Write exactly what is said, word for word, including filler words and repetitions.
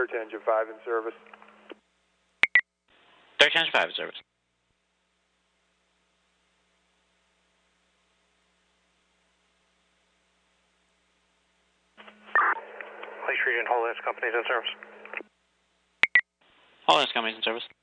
Search Engine five in service. Search Engine five in service. Police Region Holdings Companies in service. Holdings Companies in service.